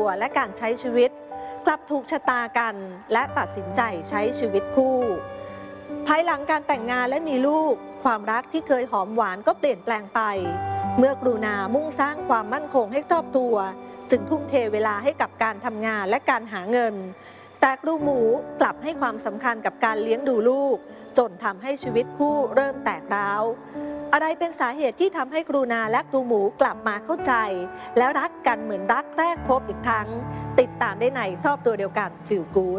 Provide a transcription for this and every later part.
และการใช้ชีวิตกลับถูกชะตากันและตัดสินใจใช้ชีวิตคู่ภายหลังการแต่งงานและมีลูกความรักที่เคยหอมหวานก็เปลี่ยนแปลงไปเมื่อกรุณามุ่งสร้างความมั่นคงให้ครอบครัวจึงทุ่มเทเวลาให้กับการทำงานและการหาเงินแต่ครูหมูกลับให้ความสำคัญกับการเลี้ยงดูลูกจนทำให้ชีวิตคู่เริ่มแตกร้าวอะไรเป็นสาเหตุที่ทำให้ครูนาและครูหมูกลับมาเข้าใจและรักกันเหมือนรักแรกพบอีกครั้งติดตามได้ในครอบครัวเดียวกัน Feel Good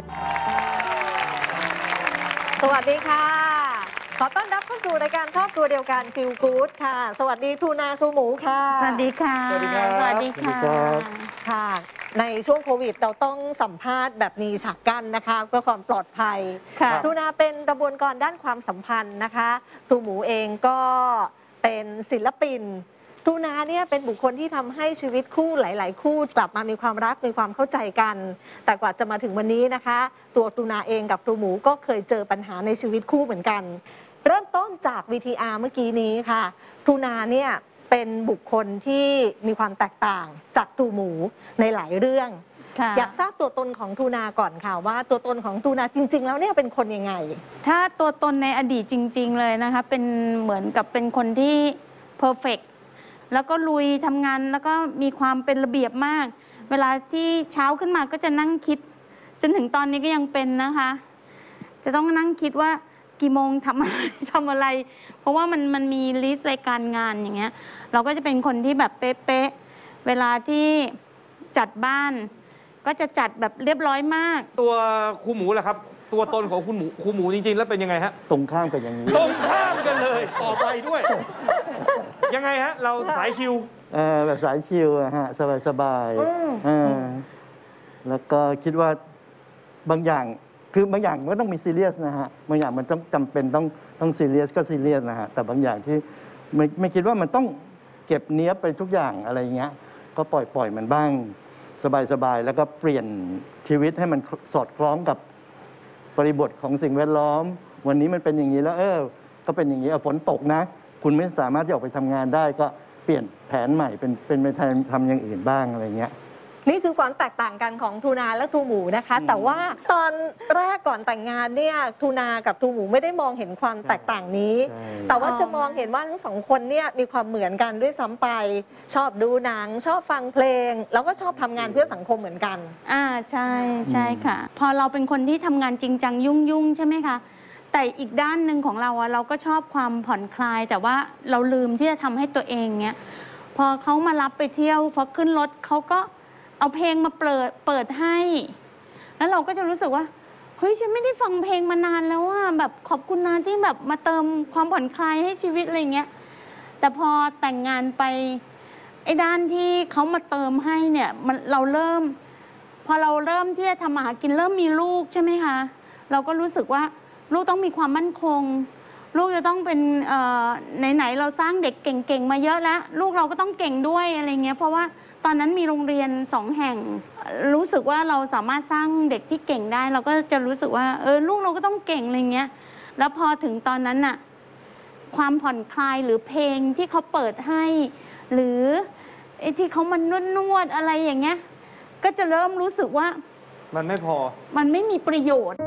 สวัสดีค่ะขอต้อนรับเข้าสู่รายการครอบครัวเดียวกัน Feel Good ค่ะสวัสดีครูนาครูหมูค่ะสวัสดีค่ะสวัสดีครับสวัสดีค่ะค่ะในช่วงโควิดเราต้องสัมภาษณ์แบบมีฉากกั้นนะคะเพื่อความปลอดภัยครูนาเป็นกระบวนการด้านความสัมพันธ์นะคะครูหมูเองก็เป็นศิลปินครูนาเนี่ยเป็นบุคคลที่ทำให้ชีวิตคู่หลายๆคู่กลับมามีความรักมีความเข้าใจกันแต่กว่าจะมาถึงวันนี้นะคะตัวครูนาเองกับครูหมูก็เคยเจอปัญหาในชีวิตคู่เหมือนกันเริ่มต้นจาก VTR เมื่อกี้นี้ค่ะครูนาเนี่ยเป็นบุคคลที่มีความแตกต่างจากครูหมูในหลายเรื่องอยากทราบตัวตนของครูนาก่อนค่ะว่าตัวตนของครูนาจริงๆแล้วเนี่ยเป็นคนยังไงถ้าตัวตนในอดีตจริงๆเลยนะคะเป็นเหมือนกับเป็นคนที่เพอร์เฟกต์แล้วก็ลุยทำงานแล้วก็มีความเป็นระเบียบมากเวลาที่เช้าขึ้นมาก็จะนั่งคิดจนถึงตอนนี้ก็ยังเป็นนะคะจะต้องนั่งคิดว่ากี่โมงทำอะไรเพราะว่ามันมีลิสต์รายการงานอย่างเงี้ยเราก็จะเป็นคนที่แบบเป๊ะๆเวลาที่จัดบ้านก็จะจัดแบบเรียบร้อยมากตัวครูหมูล่ะครับตัวตนของครูหมูจริงๆแล้วเป็นยังไงฮะตรงข้ามเป็นอย่างนี้ตรงข้ามกันเลยต่อไปด้วยยังไงฮะเราสายชิลแบบสายชิลฮะสบายแล้วก็คิดว่าบางอย่างคือบางอย่างมันก็ต้องมีซีเรียสนะฮะบางอย่างมันต้องจำเป็นต้องซีเรียสก็ซีเรียสนะฮะแต่บางอย่างที่ไม่คิดว่ามันต้องเก็บเนี้ยไปทุกอย่างอะไรเงี้ยก็ปล่อยมันบ้างสบายแล้วก็เปลี่ยนชีวิตให้มันสอดคล้องกับบริบทของสิ่งแวดล้อมวันนี้มันเป็นอย่างนี้แล้วก็เป็นอย่างนี้ฝนตกนะคุณไม่สามารถที่ออกไปทำงานได้ก็เปลี่ยนแผนใหม่เป็นไปทำอย่างอื่นบ้างอะไรเงี้ยนี่คือความแตกต่างกันของครูนาและครูหมูนะคะแต่ว่าตอนแรกก่อนแต่งงานเนี่ยครูนากับครูหมูไม่ได้มองเห็นความแตกต่างนี้แต่ว่าจะมองเห็นว่าทั้งสองคนเนี่ยมีความเหมือนกันด้วยซ้ำไปชอบดูหนังชอบฟังเพลงแล้วก็ชอบทำงานเพื่อสังคมเหมือนกันใช่ค่ะพอเราเป็นคนที่ทำงานจริงจังยุ่งใช่ไหมคะแต่อีกด้านหนึ่งของเราเราก็ชอบความผ่อนคลายแต่ว่าเราลืมที่จะทำให้ตัวเองเนี่ยพอเขามารับไปเที่ยวพอขึ้นรถเขาก็เอาเพลงมาเปิดให้แล้วเราก็จะรู้สึกว่าเฮ้ยฉันไม่ได้ฟังเพลงมานานแล้วว่าแบบขอบคุณนะที่แบบมาเติมความผ่อนคลายให้ชีวิตอะไรเงี้ยแต่พอแต่งงานไปไอ้ด้านที่เขามาเติมให้เนี่ยพอเราเริ่มที่จะทำอาหารกินเริ่มมีลูกใช่ไหมคะเราก็รู้สึกว่าลูกต้องมีความมั่นคงลูกจะต้องเป็นไหนๆเราสร้างเด็กเก่งๆมาเยอะแล้วลูกเราก็ต้องเก่งด้วยอะไรเงี้ยเพราะว่าตอนนั้นมีโรงเรียน2 แห่งรู้สึกว่าเราสามารถสร้างเด็กที่เก่งได้เราก็จะรู้สึกว่าลูกเราก็ต้องเก่งอะไรเงี้ยแล้วพอถึงตอนนั้นน่ะความผ่อนคลายหรือเพลงที่เขาเปิดให้หรือไอ้ที่เขามานวดอะไรอย่างเงี้ยก็จะเริ่มรู้สึกว่ามันไม่พอมันไม่มีประโยชน์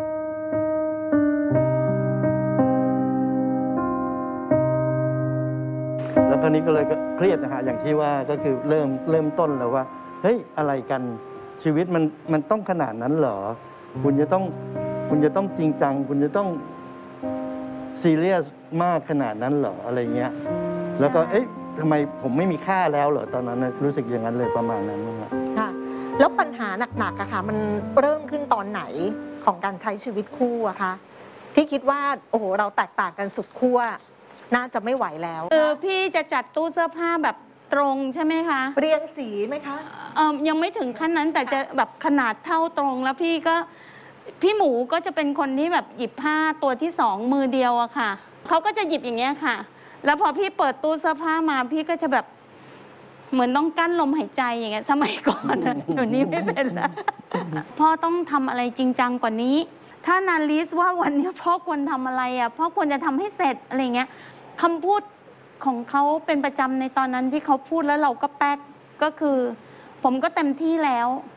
แล้วคราวนี้ก็เลยเครียดนะฮะอย่างที่ว่าก็คือเริ่มต้นแล้วว่าเฮ้ยอะไรกันชีวิตมันต้องขนาดนั้นเหรอคุณจะต้องจริงจังคุณจะต้องซีเรียสมากขนาดนั้นเหรออะไรเงี้ยแล้วก็ทำไมผมไม่มีค่าแล้วเหรอตอนนั้นรู้สึกอย่างนั้นเลยประมาณนั้นนะครับค่ะแล้วปัญหาหนักๆอะค่ะมันเริ่มขึ้นตอนไหนของการใช้ชีวิตคู่อะคะที่คิดว่าโอ้โหเราแตกต่างกันสุดขั้วน่าจะไม่ไหวแล้วพี่จะจัดตู้เสื้อผ้าแบบตรงใช่ไหมคะเรียงสีไหมคะยังไม่ถึงขั้นนั้นแต่จะแบบขนาดเท่าตรงแล้วพี่หมูก็จะเป็นคนที่แบบหยิบผ้าตัวที่2มือเดียวอะค่ะเขาก็จะหยิบอย่างเงี้ยค่ะแล้วพอพี่เปิดตู้เสื้อผ้ามาพี่ก็จะแบบเหมือนต้องกั้นลมหายใจอย่างเงี้ยสมัยก่อนเดี๋ยวนี้ไม่เป็นแล้วพ่อต้องทำอะไรจริงจังกว่านี้ถ้านาลิสว่าวันนี้พ่อควรทำอะไรอะพ่อควรจะทำให้เสร็จอะไรเงี้ยคำพูดของเขาเป็นประจำในตอนนั้นที่เขาพูดแล้วเราก็แป๊กก็คือผมก็เต็มที่แล้ว